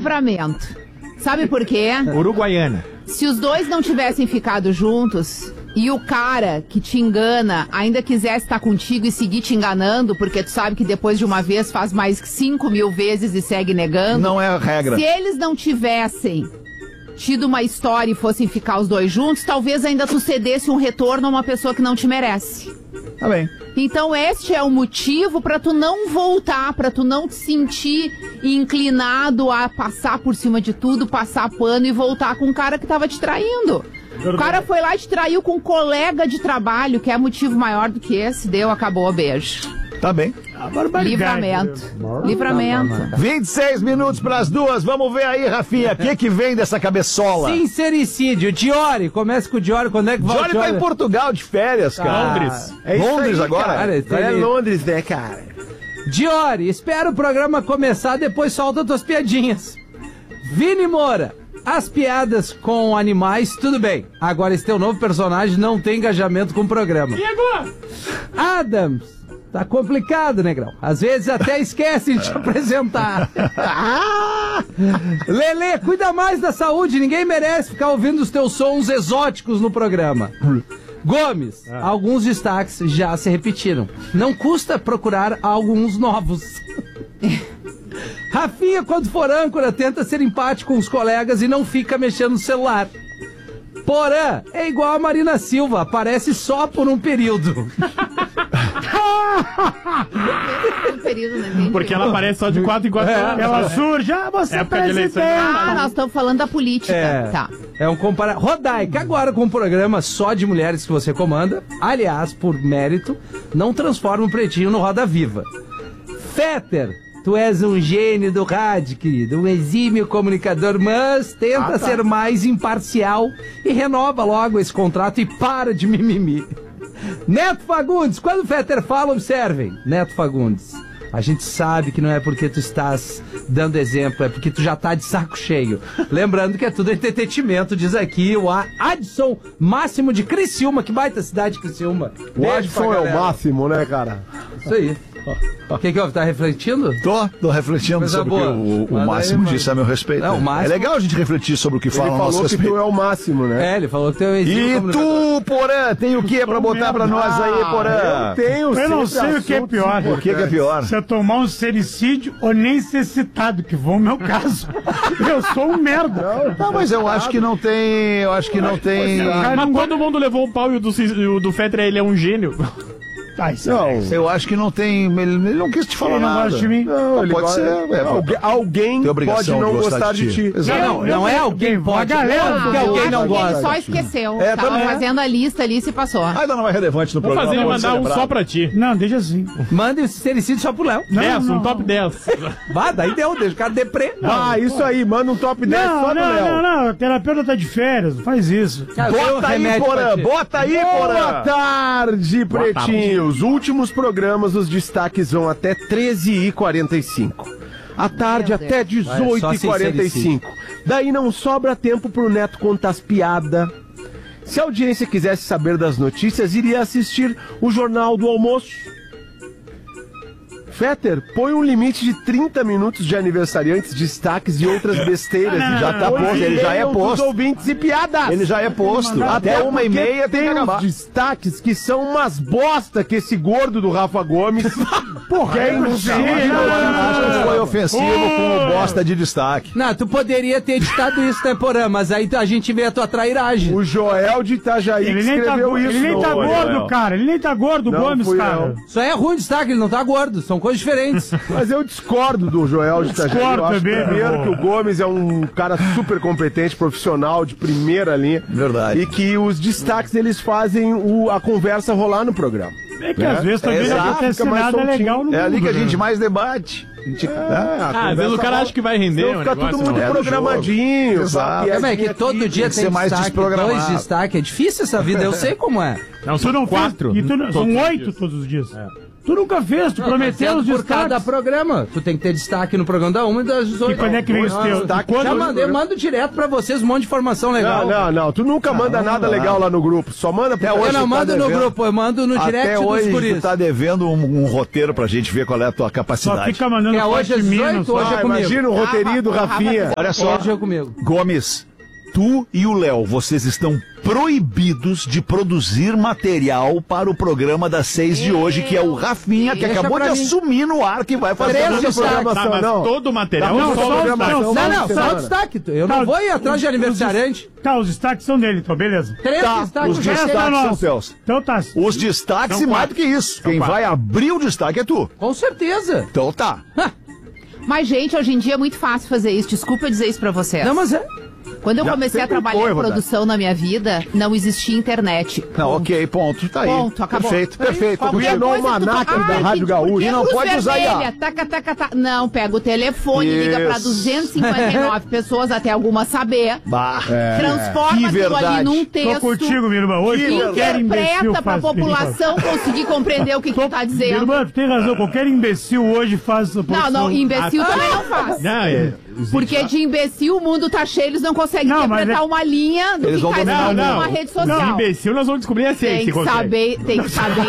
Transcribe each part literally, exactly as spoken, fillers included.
Livramento. Sabe por quê? Uruguaiana. Se os dois não tivessem ficado juntos e o cara que te engana ainda quisesse estar contigo e seguir te enganando, porque tu sabe que depois de uma vez faz mais cinco mil vezes e segue negando. Não é a regra. Se eles não tivessem tido uma história e fossem ficar os dois juntos, talvez ainda tu cedesse um retorno a uma pessoa que não te merece. Tá bem. Então este é o motivo pra tu não voltar, pra tu não te sentir inclinado a passar por cima de tudo, passar pano e voltar com um cara que tava te traindo. O cara foi lá e te traiu com um colega de trabalho, que é motivo maior do que esse. Deu, acabou, beijo. Tá bem. Livramento. Livramento. vinte e seis minutos pras duas. Vamos ver aí, Rafinha, o que que vem dessa cabeçola? Sincericídio. Diori. Começa com o Diori. Quando é que vai? Diori tá em Portugal de férias, cara. Londres. É Londres aí, agora? Cara, É Londres, né, cara? Diori, espera o programa começar, depois solta tuas piadinhas. Vini Moura. As piadas com animais, tudo bem. Agora esse teu novo personagem não tem engajamento com o programa. E agora? Adams, tá complicado, negrão. Às vezes até esquecem de te apresentar. Lelê, cuida mais da saúde. Ninguém merece ficar ouvindo os teus sons exóticos no programa. Gomes, ah. alguns destaques já se repetiram. Não custa procurar alguns novos. Rafinha, quando for âncora, tenta ser empático com os colegas e não fica mexendo no celular. Porã é igual a Marina Silva, aparece só por um período. Um período, né? Porque ela aparece só de quatro em quatro É, anos. Ela surge, ah, você é presidente. Ah, nós estamos falando da política. É, Tá. é um compara... Rodaica, agora com um programa só de mulheres que você comanda, aliás, por mérito, não transforma o Pretinho no Roda Viva. Fetter, tu és um gênio do rádio, querido, um exímio comunicador, mas tenta ah, tá. ser mais imparcial e renova logo esse contrato e para de mimimi. Neto Fagundes, quando o Fetter fala, observem. Neto Fagundes, a gente sabe que não é porque tu estás dando exemplo, é porque tu já tá de saco cheio. Lembrando que é tudo entretenimento, diz aqui o Adson Máximo de Criciúma. Que baita cidade, Criciúma. O Adson é o máximo, né, cara? Isso aí. O que que houve? Tá refletindo? Tô, tô refletindo Coisa sobre boa. o que o, o Mas Máximo aí, disse a meu respeito. Não, o Máximo... É legal a gente refletir sobre o que fala Ele a nosso falou que respeito. tu é o máximo, né? É, ele falou que tem um exímio E comunicador. tu, Porã, tem o que pra botar pra nós aí, Porã? Eu tenho Eu não sempre sei o que é assuntos pior. O que que é pior? Se eu tomar um sericídio ou nem ser citado, que foi o meu caso. Eu sou um merda. Não, mas eu acho que não tem... Eu acho que não tem... Mas todo mundo levou um pau e o do, o do Fetter, ele é um gênio. Ah, isso Não, é... eu acho que não tem... Ele, ele não quis te falar Ele não nada. gosta de mim. Não, ele pode gosta- ser. É, Algu- alguém tem obrigação pode não de gostar gostar de de ti. ti. Exato. Não, não é alguém pode. A galera Óbvio que Eu alguém acho não que ele gosta. só esqueceu. É, Tava também. fazendo a lista ali e se passou. Ainda não é relevante no Vou programa. fazer ele pode ser mandar um lembrado. só pra ti. Não, deixa assim. Manda esse sericídio só pro Léo. dez, não. um top dez. Vá, daí deu, deixa o cara deprê. Ah, isso aí, manda um top dez Não, só do não, Léo. não, não. O terapeuta tá de férias. Não faz isso. Cara, eu tenho um Bota aí, remédio pra Porã, ti. bota aí, Boa Porã. tarde, Boa pretinhos. Últimos programas, os destaques vão até treze e quarenta e cinco. À tarde Meu Deus. até dezoito e quarenta e cinco. Daí não sobra tempo pro Neto contar as piadas. Se a audiência quisesse saber das notícias, iria assistir o Jornal do Almoço. Fetter, põe um limite de trinta minutos de aniversariantes, destaques e outras besteiras. E já tá posto, ele já é posto. ouvintes e piadas. Ele já é posto. Até uma e porque meia tem que acabar. uns destaques que são umas bosta que esse gordo do Rafa Gomes. Porra, é Acho que foi ofensivo com o bosta de destaque. Não, tu poderia ter editado isso, né, Porã? Mas aí a gente vê a tua trairagem. O Joel de Itajaí Ele que nem tá, escreveu go- isso. ele nem tá não, gordo, Joel. cara. Ele nem tá gordo, Não Gomes, fui cara. eu. Isso aí é ruim destaque, ele não tá gordo. São coisas diferentes. Mas eu discordo do Joel de Itajaí. Discordo Eu acho também, primeiro meu que o Gomes é um cara super competente, profissional, de primeira linha. Verdade. E que os destaques eles fazem o, a conversa rolar no programa. É que às vezes também É, não exato, acontece fica mais nada soltinho. legal no É ali mundo, que a né? gente mais debate. A gente- né? Ah, às vezes o cara acha que vai render Então um fica tudo negócio, muito não. É do programadinho. jogo. sabe? Exato. É, mas é que todo dia tem que tem ser mais destaque, desprogramado. dois destaques. É difícil essa vida, eu sei como é. Não, Tu são não quatro. fez- e tu não- todos são os oito dias. todos os dias. Tu nunca fez, tu prometeu os por destaques. cada programa. Tu tem que ter destaque no programa da uma e das dezoito. E quando é que vem os teus? Destaque. Já mandei, eu mando direto pra vocês um monte de informação legal. Não, não, não. Tu nunca manda nada legal lá no grupo. Só manda pra hoje Eu não tá mando no devendo. grupo, eu mando no direct Até dos hoje guris. tu tá devendo um, um roteiro pra gente ver qual é a tua Só capacidade. fica mandando Que é hoje foto às de mina, dezoito, só. hoje é Ah, comigo. imagina o roteirinho do Rafinha. Olha só, Hoje é comigo. Gomes, tu e o Léo, vocês estão proibidos de produzir material para o programa das seis de hoje, que é o Rafinha, que Deixa acabou de pra mim. assumir no ar que vai fazer Três a destaques. programação. Tá, mas não. todo o material Não, é só só os- programação. não, Não, Só não, uma só semana. o destaque. Eu Tá, não vou ir os- atrás de os- aniversariante. Tá, os destaques são dele, então, beleza. Três Tá, destaques. os já destaques sei. Essa é são nossa. teus. Então tá. Os destaques São e mais quatro. do que isso. Quem quatro. vai abrir o destaque é tu. Com certeza. Então tá. Mas, gente, hoje em dia é muito fácil fazer isso. Desculpa eu dizer isso pra vocês. Não, mas é. Quando eu Já comecei a sempre trabalhar foi, em Rodaica. produção na minha vida, não existia internet. Não, ok, ponto. Tá aí. Ponto, acabou. Perfeito, perfeito. Qualquer Continuou coisa uma que tu- nácar da Ai, Rádio que- Gaúcha. porque E não luz pode usar I A. vermelha, taca, taca, taca. Não, pega o telefone, liga pra Isso. duzentas e cinquenta e nove pessoas, até alguma saber. Bah, Transforma que aquilo ali verdade. num Tô texto. contigo, minha irmã. Hoje Que qualquer imbecil Interpreta pra faz população conseguir compreender o que, que tu tá Minha dizendo. irmã, tu tem razão. Qualquer imbecil hoje faz essa Não, posição. não, imbecil Ah, também não faz. Não, é. Porque de imbecil o mundo tá cheio, eles não conseguem Não, mas interpretar é- uma linha do Eles que vão tá dominar. escrito Não, não. numa rede Não, social. imbecil, nós vamos descobrir a ciência. Tem que consegue. saber, tem que saber.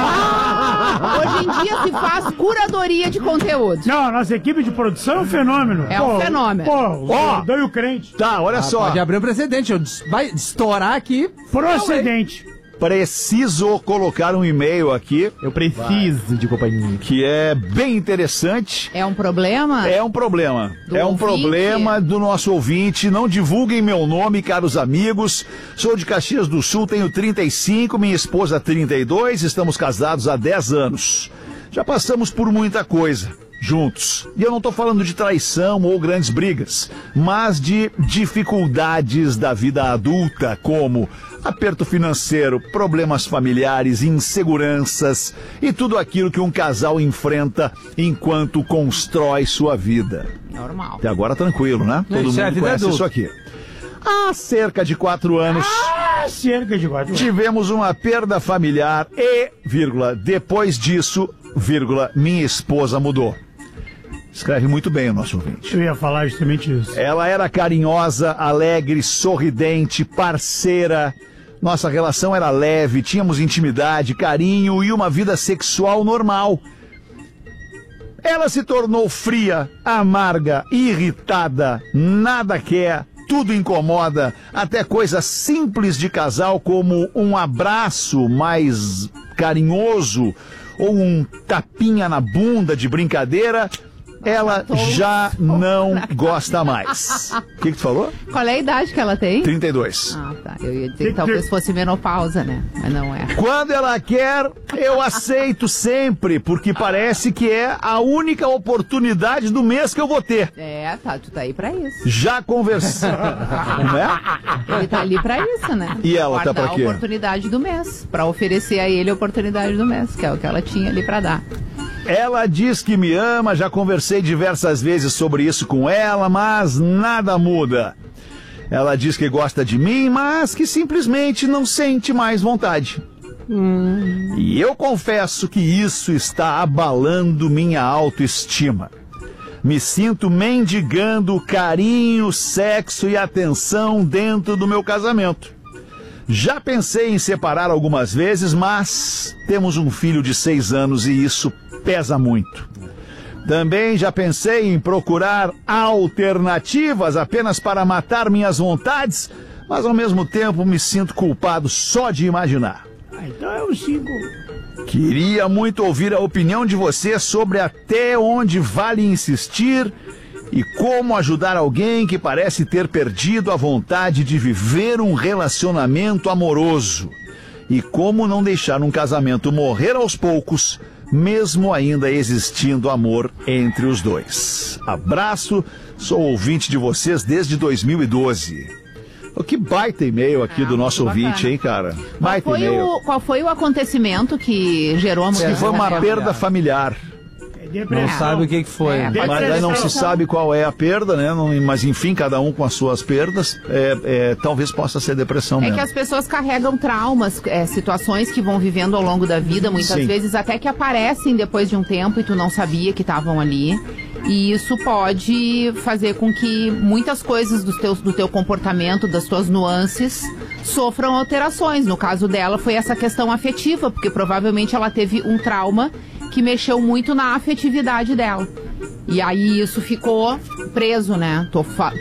Hoje em dia se faz curadoria de conteúdo. Não, a nossa equipe de produção é um fenômeno. É um fenômeno. Pô, o Ó. Gordão e o crente. Tá, olha só. Pode abrir um precedente. Eu des- vai estourar aqui. Procedente. Preciso colocar um e-mail aqui Eu preciso de companhia. que é bem interessante. É um problema? É um problema. Do é um ouvinte? problema do nosso ouvinte. Não divulguem meu nome, caros amigos. Sou de Caxias do Sul, tenho trinta e cinco, minha esposa trinta e dois, estamos casados há dez anos. Já passamos por muita coisa juntos. E eu não estou falando de traição ou grandes brigas, mas de dificuldades da vida adulta, como aperto financeiro, problemas familiares, inseguranças e tudo aquilo que um casal enfrenta enquanto constrói sua vida. Normal. Até agora tranquilo, né? Todo Isso é a mundo vida conhece adulta. isso aqui. Há cerca de quatro anos, Ah, cerca de quatro. tivemos uma perda familiar e, vírgula, depois disso, vírgula, minha esposa mudou. Escreve muito bem o nosso ouvinte. Eu ia falar justamente isso. Ela era carinhosa, alegre, sorridente, parceira. Nossa relação era leve, tínhamos intimidade, carinho e uma vida sexual normal. Ela se tornou fria, amarga, irritada, nada quer, tudo incomoda, até coisas simples de casal como um abraço mais carinhoso ou um tapinha na bunda de brincadeira. Ela já não gosta mais. O que, que tu falou? Qual é a idade que ela tem? trinta e dois. Ah, tá. Eu ia dizer que talvez fosse menopausa, né? Mas não é. Quando ela quer, eu aceito sempre, porque parece que é a única oportunidade do mês que eu vou ter. É, tá, tu tá aí pra isso. Já conversei. Né? Ele tá ali pra isso, né? E ela tá Guardar pra quê? a oportunidade do mês. Pra oferecer a ele a oportunidade do mês, que é o que ela tinha ali pra dar. Ela diz que me ama, já conversei diversas vezes sobre isso com ela, mas nada muda. Ela diz que gosta de mim, mas que simplesmente não sente mais vontade. Hum. E eu confesso que isso está abalando minha autoestima. Me sinto mendigando carinho, sexo e atenção dentro do meu casamento. Já pensei em separar algumas vezes, mas temos um filho de seis anos e isso pesa muito. Também já pensei em procurar alternativas apenas para matar minhas vontades, mas ao mesmo tempo me sinto culpado só de imaginar. Ah, então é o cinco. Queria muito ouvir a opinião de você sobre até onde vale insistir e como ajudar alguém que parece ter perdido a vontade de viver um relacionamento amoroso. E como não deixar um casamento morrer aos poucos, mesmo ainda existindo amor entre os dois. Abraço, sou ouvinte de vocês desde dois mil e doze. Oh, que baita e-mail aqui Ah, do nosso muito ouvinte, bacana. hein, cara? Qual Baita foi, e-mail. o, qual foi o acontecimento que gerou a mudança? Que foi da uma real? perda familiar. Não sabe o que, que foi. É, Mas aí não se sabe qual é a perda, né? Não- mas enfim, cada um com as suas perdas, é, é, talvez possa ser depressão É mesmo. que as pessoas carregam traumas, é, situações que vão vivendo ao longo da vida, muitas Sim. vezes até que aparecem depois de um tempo e tu não sabia que estavam ali. E isso pode fazer com que muitas coisas do teu, do teu comportamento, das tuas nuances, sofram alterações. No caso dela foi essa questão afetiva, porque provavelmente ela teve um trauma que mexeu muito na afetividade dela. E aí isso ficou preso, né? Tô, fa-